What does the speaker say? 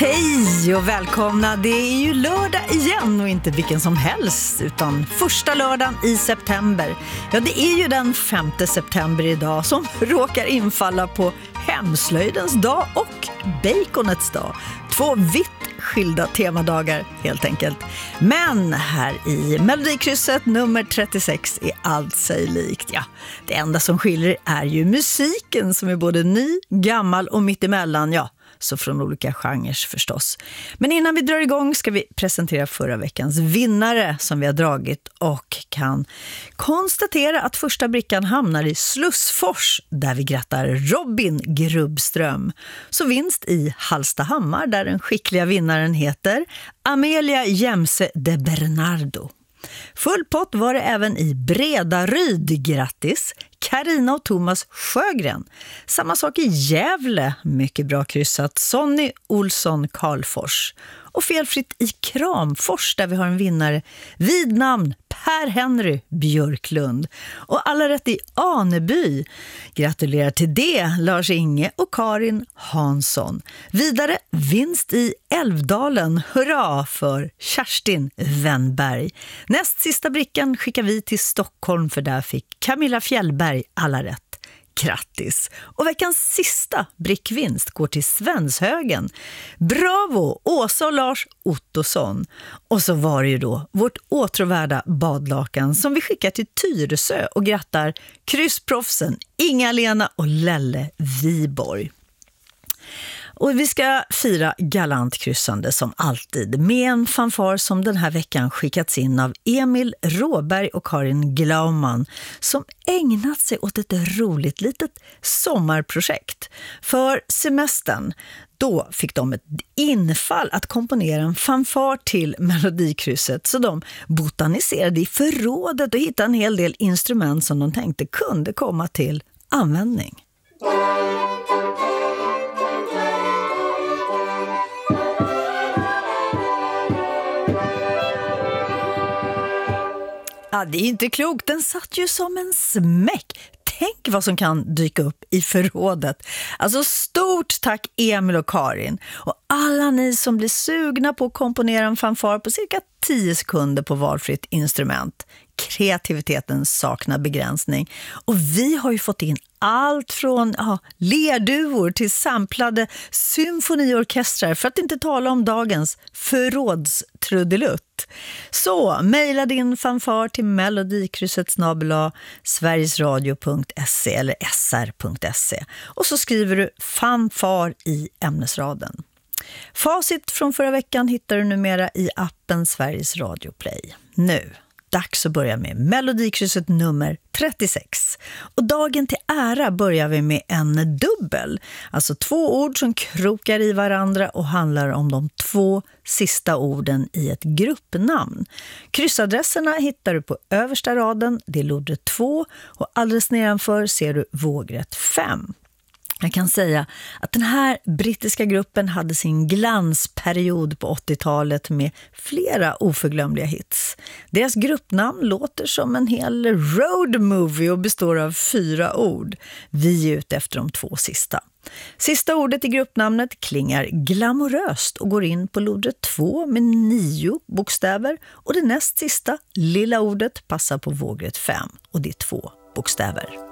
Hej och välkomna, det är ju lördag igen och inte vilken som helst utan första lördagen i september. Ja, det är ju den 5 september idag som råkar infalla på hemslöjdens dag och baconets dag. Två vitt skilda temadagar helt enkelt. Men här i Melodikrysset nummer 36 är allt sig likt. Ja, det enda som skiljer är ju musiken som är både ny, gammal och mittemellan, ja. Så från olika genrer förstås. Men innan vi drar igång ska vi presentera förra veckans vinnare som vi har dragit och kan konstatera att första brickan hamnar i Slussfors där vi grattar Robin Grubbström. Så vinst i Hallstahammar där den skickliga vinnaren heter Amelia Jämse de Bernardo. Full pott var det även i Bredaryd, grattis Carina och Thomas Sjögren. Samma sak i Gävle, mycket bra kryssat, Sonny Olsson Karlfors. Och felfritt i Kramfors där vi har en vinnare vid namn Per-Henry Björklund. Och alla rätt i Aneby. Gratulerar till det Lars-Inge och Karin Hansson. Vidare vinst i Älvdalen. Hurra för Kerstin Wennberg. Näst sista brickan skickar vi till Stockholm för där fick Camilla Fjällberg alla rätt. Grattis! Och veckans sista brickvinst går till Svenshögen. Bravo! Åsa och Lars Ottosson. Och så var det ju då vårt åtråvärda badlakan som vi skickar till Tyresö och grattar kryssproffsen Inga-Lena och Lelle Viborg. Och vi ska fira galant kryssande som alltid med en fanfar som den här veckan skickats in av Emil Råberg och Karin Glaumann som ägnat sig åt ett roligt litet sommarprojekt. För semestern, då fick de ett infall att komponera en fanfar till Melodikrysset så de botaniserade i förrådet och hittade en hel del instrument som de tänkte kunde komma till användning. Ja, det är inte klokt. Den satt ju som en smäck. Tänk vad som kan dyka upp i förrådet. Alltså stort tack Emil och Karin. Och alla ni som blir sugna på att komponera en fanfar på cirka 10 sekunder på valfritt instrument. Kreativiteten saknar begränsning. Och vi har ju fått in allt från lerduvor till samplade symfoniorkestrar för att inte tala om dagens förrådstrudelutt. Så mejla din fanfar till melodikrysset@sverigesradio.se eller sr.se och så skriver du fanfar i ämnesraden. Facit från förra veckan hittar du numera i appen Sveriges Radio Play. Nu, dags att börja med Melodikrysset nummer 36. Och dagen till ära börjar vi med en dubbel. Alltså 2 ord som krokar i varandra och handlar om de 2 sista orden i ett gruppnamn. Kryssadresserna hittar du på översta raden, det är lodret 2 och alldeles nedanför ser du vågrätt 5. Jag kan säga att den här brittiska gruppen hade sin glansperiod på 80-talet med flera oförglömliga hits. Deras gruppnamn låter som en hel road movie och består av 4 ord. Vi är ute efter de 2 sista. Sista ordet i gruppnamnet klingar glamoröst och går in på lodret 2 med 9 bokstäver och det näst sista, lilla ordet, passar på vågrätt 5 och det är 2 bokstäver.